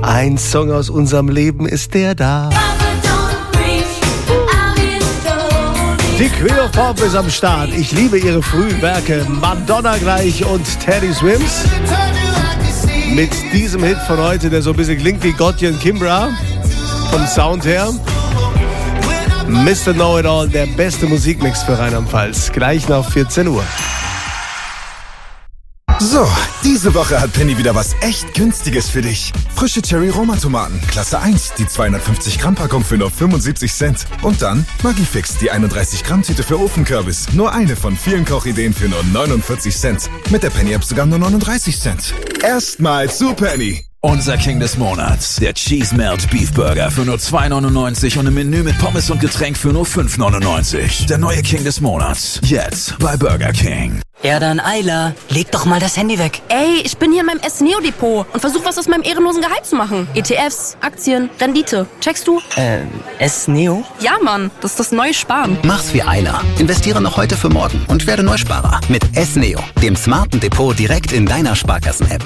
Ein Song aus unserem Leben ist der da. Die Queer Pop ist am Start. Ich liebe ihre frühen Werke. Madonna gleich und Teddy Swims. Mit diesem Hit von heute, der so ein bisschen klingt wie Gotye und Kimbra. Vom Sound her. Mr. Know-It-All, der beste Musikmix für Rheinland-Pfalz. Gleich nach 14 Uhr. So, diese Woche hat Penny wieder was echt Günstiges für dich. Frische Cherry-Roma-Tomaten, Klasse 1, die 250-Gramm-Packung für nur 75 Cent. Und dann Maggi-Fix, die 31-Gramm-Tüte für Ofenkürbis. Nur eine von vielen Kochideen für nur 49 Cent. Mit der Penny-App sogar nur 39 Cent. Erstmal zu Penny. Unser King des Monats, der Cheese Melt Beef Burger für nur 2,99 und ein Menü mit Pommes und Getränk für nur 5,99. Der neue King des Monats, jetzt bei Burger King. Ja dann, Ayla, leg doch mal das Handy weg. Ey, ich bin hier in meinem S-Neo-Depot und versuche was aus meinem ehrenlosen Gehalt zu machen. ETFs, Aktien, Rendite. Checkst du? S-Neo? Ja, Mann, das ist das neue Sparen. Mach's wie Ayla. Investiere noch heute für morgen und werde Neusparer mit S-Neo, dem smarten Depot direkt in deiner Sparkassen-App.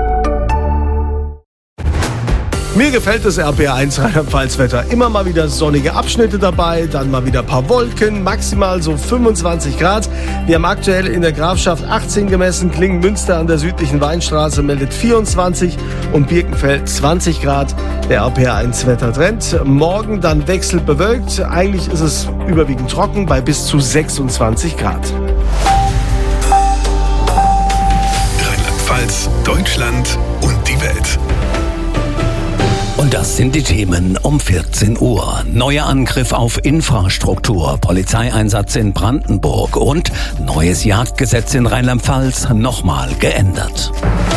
Mir gefällt das RPR1 Rheinland-Pfalz-Wetter. Immer mal wieder sonnige Abschnitte dabei, dann mal wieder ein paar Wolken, maximal so 25 Grad. Wir haben aktuell in der Grafschaft 18 gemessen, Klingen-Münster an der südlichen Weinstraße meldet 24 und Birkenfeld 20 Grad. Der RPR1-Wettertrend. Morgen dann wechselnd bewölkt. Eigentlich ist es überwiegend trocken bei bis zu 26 Grad. Rheinland-Pfalz, Deutschland und die Welt. Und das sind die Themen um 14 Uhr. Neuer Angriff auf Infrastruktur, Polizeieinsatz in Brandenburg und neues Jagdgesetz in Rheinland-Pfalz nochmal geändert.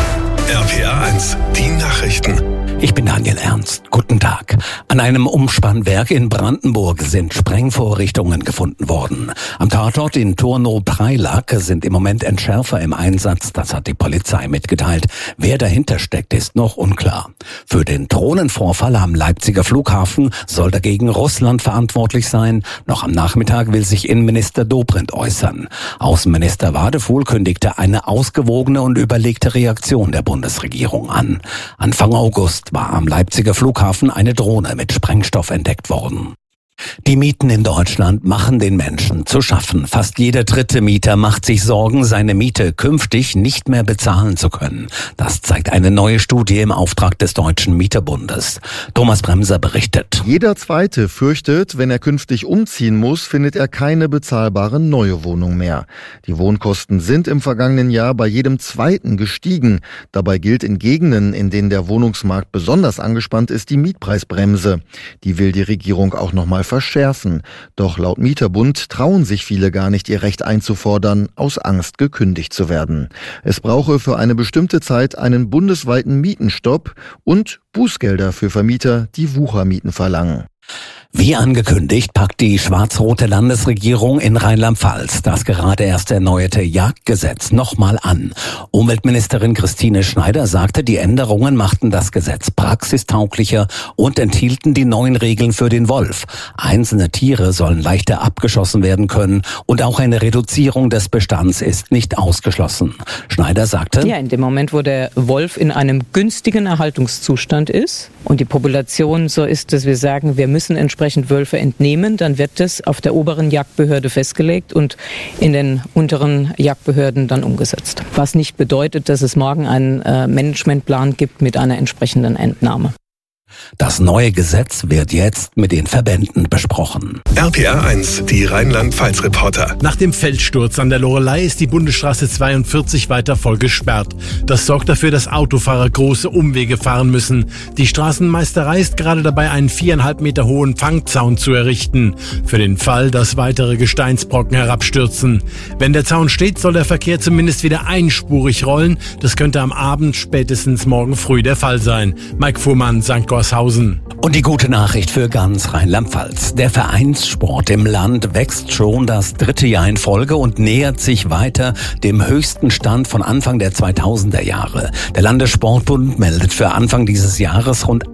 RPR1, die Nachrichten. Ich bin Daniel Ernst. Guten Tag. An einem Umspannwerk in Brandenburg sind Sprengvorrichtungen gefunden worden. Am Tatort in Turnow-Preilack sind im Moment Entschärfer im Einsatz. Das hat die Polizei mitgeteilt. Wer dahinter steckt, ist noch unklar. Für den Drohnenvorfall am Leipziger Flughafen soll dagegen Russland verantwortlich sein. Noch am Nachmittag will sich Innenminister Dobrindt äußern. Außenminister Wadefuhl kündigte eine ausgewogene und überlegte Reaktion der Bundesregierung an. Anfang August war am Leipziger Flughafen eine Drohne mit Sprengstoff entdeckt worden. Die Mieten in Deutschland machen den Menschen zu schaffen. Fast jeder dritte Mieter macht sich Sorgen, seine Miete künftig nicht mehr bezahlen zu können. Das zeigt eine neue Studie im Auftrag des Deutschen Mieterbundes. Thomas Bremser berichtet. Jeder Zweite fürchtet, wenn er künftig umziehen muss, findet er keine bezahlbare neue Wohnung mehr. Die Wohnkosten sind im vergangenen Jahr bei jedem Zweiten gestiegen. Dabei gilt in Gegenden, in denen der Wohnungsmarkt besonders angespannt ist, die Mietpreisbremse. Die will die Regierung auch nochmal verschärfen. Doch laut Mieterbund trauen sich viele gar nicht, ihr Recht einzufordern, aus Angst gekündigt zu werden. Es brauche für eine bestimmte Zeit einen bundesweiten Mietenstopp und Bußgelder für Vermieter, die Wuchermieten verlangen. Wie angekündigt, packt die schwarz-rote Landesregierung in Rheinland-Pfalz das gerade erst erneuerte Jagdgesetz nochmal an. Umweltministerin Christine Schneider sagte, die Änderungen machten das Gesetz praxistauglicher und enthielten die neuen Regeln für den Wolf. Einzelne Tiere sollen leichter abgeschossen werden können und auch eine Reduzierung des Bestands ist nicht ausgeschlossen. Schneider sagte, ja, in dem Moment, wo der Wolf in einem günstigen Erhaltungszustand ist und die Population so ist, dass wir sagen, wir müssen entsprechend Wölfe entnehmen, dann wird das auf der oberen Jagdbehörde festgelegt und in den unteren Jagdbehörden dann umgesetzt. Was nicht bedeutet, dass es morgen einen Managementplan gibt mit einer entsprechenden Entnahme. Das neue Gesetz wird jetzt mit den Verbänden besprochen. RPR1, die Rheinland-Pfalz-Reporter. Nach dem Felssturz an der Loreley ist die Bundesstraße 42 weiter voll gesperrt. Das sorgt dafür, dass Autofahrer große Umwege fahren müssen. Die Straßenmeisterei ist gerade dabei, einen 4,5 Meter hohen Fangzaun zu errichten. Für den Fall, dass weitere Gesteinsbrocken herabstürzen. Wenn der Zaun steht, soll der Verkehr zumindest wieder einspurig rollen. Das könnte am Abend, spätestens morgen früh der Fall sein. Mike Fuhrmann, St. Gorshausen. Und die gute Nachricht für ganz Rheinland-Pfalz. Der Vereinssport im Land wächst schon das 3. Jahr in Folge und nähert sich weiter dem höchsten Stand von Anfang der 2000er Jahre. Der Landessportbund meldet für Anfang dieses Jahres rund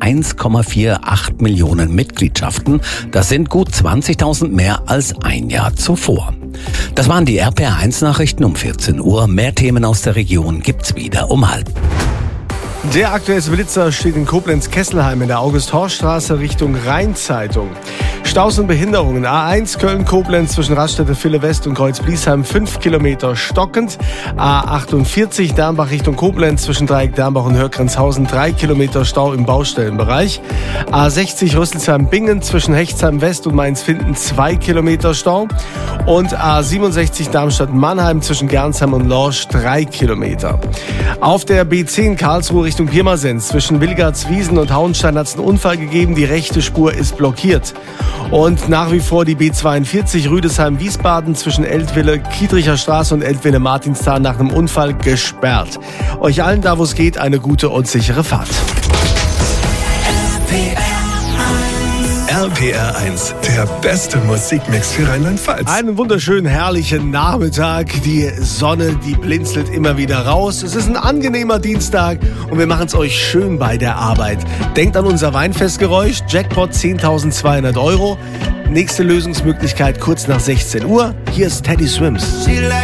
1,48 Millionen Mitgliedschaften. Das sind gut 20.000 mehr als ein Jahr zuvor. Das waren die RPR1 Nachrichten um 14 Uhr. Mehr Themen aus der Region gibt's wieder um 12:30. Der aktuellste Blitzer steht in Koblenz-Kesselheim in der August-Horst-Straße Richtung Rheinzeitung. Staus und Behinderungen. A1 Köln-Koblenz zwischen Raststätte Ville West und Kreuz-Bliesheim 5 Kilometer stockend. A48 Dernbach Richtung Koblenz zwischen Dreieck Dernbach und Hörgrenzhausen 3 Kilometer Stau im Baustellenbereich. A60 Rüsselsheim-Bingen zwischen Hechtsheim West und Mainz-Finden 2 Kilometer Stau. Und A67 Darmstadt-Mannheim zwischen Gernsheim und Lorsch 3 Kilometer. Auf der B10 Karlsruhe Richtung Pirmasens zwischen Wilgartswiesen und Hauenstein hat es einen Unfall gegeben. Die rechte Spur ist blockiert. Und nach wie vor die B42 Rüdesheim-Wiesbaden zwischen Eltville-Kiedricher Straße und Eltville-Martinsthal nach einem Unfall gesperrt. Euch allen da, wo es geht, eine gute und sichere Fahrt. RPR 1, der beste Musikmix für Rheinland-Pfalz. Einen wunderschönen, herrlichen Nachmittag. Die Sonne, die blinzelt immer wieder raus. Es ist ein angenehmer Dienstag und wir machen es euch schön bei der Arbeit. Denkt an unser Weinfestgeräusch. Jackpot 10.200 €. Nächste Lösungsmöglichkeit kurz nach 16 Uhr. Hier ist Teddy Swims.